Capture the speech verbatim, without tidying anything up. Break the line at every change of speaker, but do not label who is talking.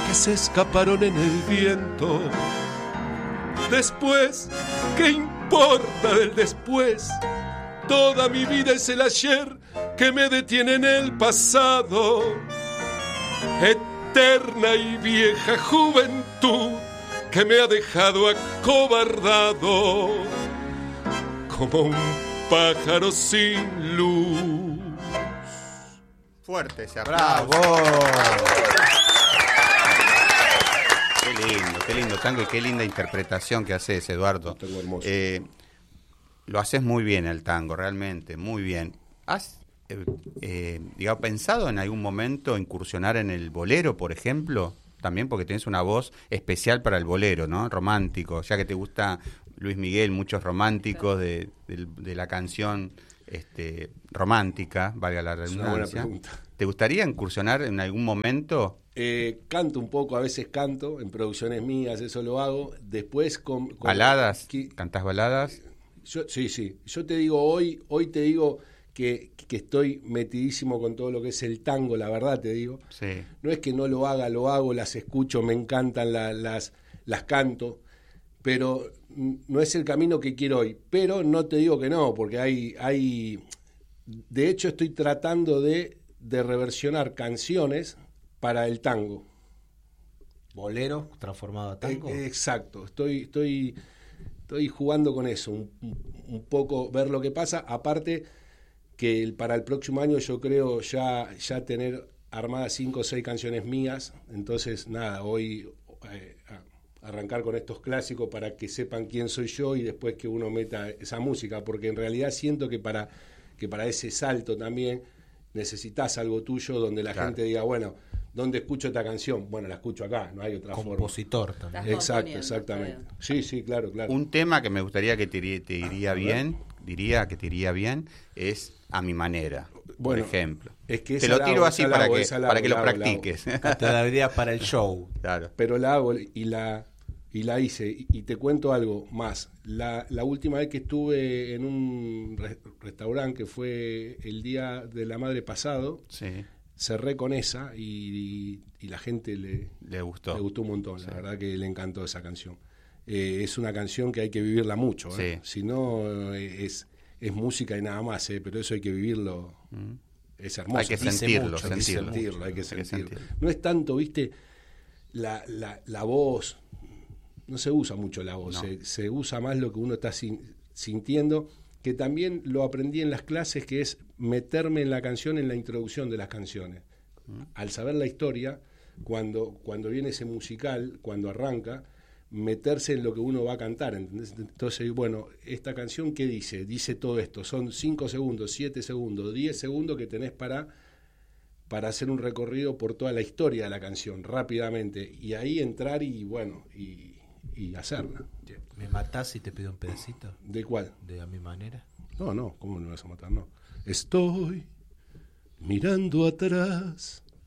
que se escaparon en el viento. Después, ¿qué importa del después? Toda mi vida es el ayer que me detiene en el pasado. Eterna y vieja juventud que me ha dejado acobardado como un pájaro sin luz.
Fuerte ese aplauso. ¡Bravo! Qué lindo, qué lindo tango y qué linda interpretación que haces, Eduardo.
Un tango hermoso.
Eh, lo haces muy bien el tango, realmente, muy bien. ¿Has eh, eh, digamos, pensado en algún momento incursionar en el bolero, por ejemplo? También porque tienes una voz especial para el bolero, ¿no? Romántico, ya que te gusta Luis Miguel, muchos románticos de, de, de la canción este, romántica, valga la redundancia.
Es una buena pregunta.
¿Te gustaría incursionar en algún momento?
Eh, canto un poco, a veces canto, en producciones mías, eso lo hago. Después con... con
¿Baladas?
Que,
¿Cantás baladas?
Yo, sí, sí. Yo te digo hoy, hoy te digo que, que estoy metidísimo con todo lo que es el tango, la verdad te digo.
Sí.
No es que no lo haga, lo hago, las escucho, me encantan, la, las, las canto, pero no es el camino que quiero hoy. Pero no te digo que no, porque hay... hay de hecho, estoy tratando de, de reversionar canciones para el tango.
Bolero transformado a tango.
Eh, exacto, estoy, estoy, estoy jugando con eso, un, un poco ver lo que pasa. Aparte que el, para el próximo año yo creo ya, ya tener armadas cinco o seis canciones mías. Entonces, nada, hoy eh, arrancar con estos clásicos para que sepan quién soy yo y después que uno meta esa música, porque en realidad siento que para, que para ese salto también necesitas algo tuyo donde la
claro.
gente diga, bueno, ¿dónde escucho esta canción? Bueno, la escucho acá, no hay otra
Compositor
forma.
también.
Exacto, exactamente. Sí, sí, claro, claro.
Un tema que me gustaría que te, iría, te iría bien, diría que te iría bien, es A mi manera,
bueno,
por ejemplo.
Es que
te lo tiro
hago,
así para
hago,
que,
hago,
para que lo
hago,
practiques.
Te daría para el show.
Claro.
Pero la hago y la, y la hice. Y, y te cuento algo más. La, la última vez que estuve en un re- restaurante, que fue el Día de la Madre pasado,
Sí.
cerré con esa y, y, y la gente le,
Le gustó.
le gustó un montón.
Sí.
La verdad que le encantó esa canción. Eh, es una canción que hay que vivirla mucho. ¿eh?
Sí.
Si no, eh, es, es música y nada más, ¿eh? Pero eso hay que vivirlo.
Mm.
Es hermoso.
Hay que
Dice
sentirlo,
mucho, hay que
sentirlo.
sentirlo, hay que
Hay que
sentirlo.
sentirlo.
No es tanto, viste, la, la, la voz, no se usa mucho la voz,
No.
se, se usa más lo que uno está sin, sintiendo, que también lo aprendí en las clases, que es meterme en la canción, en la introducción de las canciones. Mm. Al saber la historia, cuando, cuando viene ese musical, cuando arranca, meterse en lo que uno va a cantar, ¿entendés? Entonces, bueno, esta canción, ¿qué dice? Dice todo esto, son cinco segundos, siete segundos, diez segundos que tenés para, para hacer un recorrido por toda la historia de la canción, rápidamente, y ahí entrar y, bueno, y, y hacerla.
¿Me matás si te pido un pedacito?
¿De cuál?
De A mi manera.
No, no, ¿cómo me vas a matar? No. Estoy mirando atrás